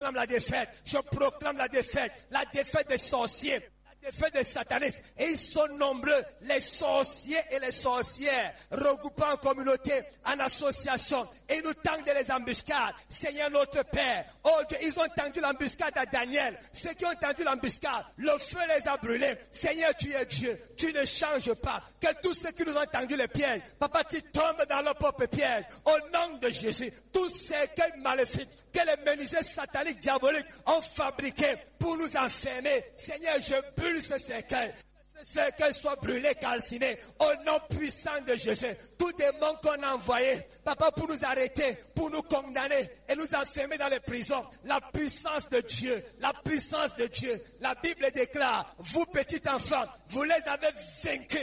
la défaite. Je proclame la défaite des sorciers, la défaite des satanistes. Et ils sont nombreux, les sorciers et les sorcières, regroupés en communauté, en association. Et ils nous tendent les embuscades. Seigneur notre Père, oh Dieu, ils ont tendu l'embuscade à Daniel. Ceux qui ont tendu l'embuscade, le feu les a brûlés. Seigneur, tu es Dieu, tu ne changes pas. Que tous ceux qui nous ont tendu les pièges, papa, qui tombent dans leur propre piège, au nom de Jésus, tous ces quels maléfiques, que les menuisiers sataniques, diaboliques ont fabriqués pour nous enfermer. Seigneur, je brûle ce cercueil. Ce cercueil soit brûlé, calciné, au nom puissant de Jésus. Tout démon qu'on a envoyé, papa, pour nous arrêter, pour nous condamner et nous enfermer dans les prisons. La puissance de Dieu, la puissance de Dieu. La Bible déclare, vous petits enfants, vous les avez vaincus